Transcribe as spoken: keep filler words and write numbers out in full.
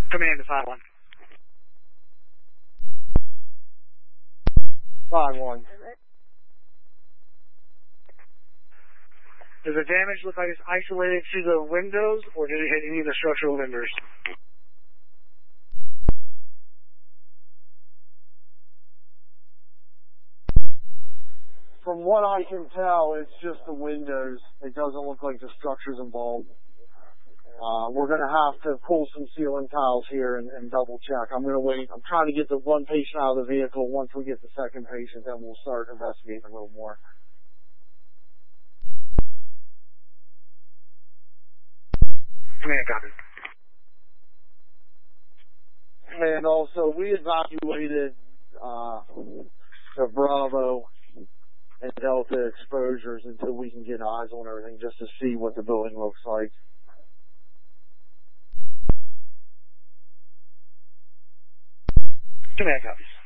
Command to five one. five one. Does the damage look like it's isolated to the windows, or did it hit any of the structural members? From what I can tell, it's just the windows. It doesn't look like the structure's involved. Uh, we're going to have to pull some ceiling tiles here and, and double check. I'm going to wait. I'm trying to get the one patient out of the vehicle. Once we get the second patient, then we'll start investigating a little more. Command, copy. And also, we evacuated uh, the Bravo and Delta exposures until we can get eyes on everything, just to see what the building looks like. Command, copies.